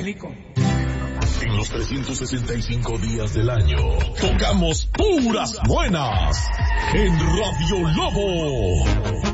rico. En los 365 días del año, tocamos puras buenas en Radio Lobo.